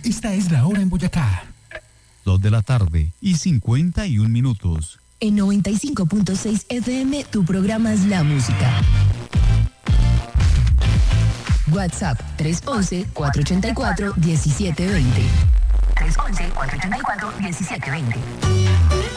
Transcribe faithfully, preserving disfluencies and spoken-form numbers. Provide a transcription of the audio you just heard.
Esta es la hora en Boyacá. Dos de la tarde y cincuenta y un minutos. En noventa y cinco punto seis F M, tu programa es La Música. WhatsApp tres once, cuatro ochenta y cuatro, diecisiete veinte. tres once, cuatro ochenta y cuatro, diecisiete veinte.